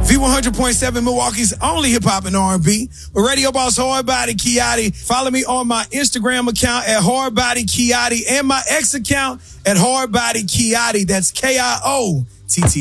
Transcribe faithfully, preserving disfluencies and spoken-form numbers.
V one hundred point seven Milwaukee's only hip-hop and R and B. With Radio Boss Hard Body Kiati. Follow me on my Instagram account at Hard Body Kiati and my X account at Hard Body Kiati. That's K I O T T.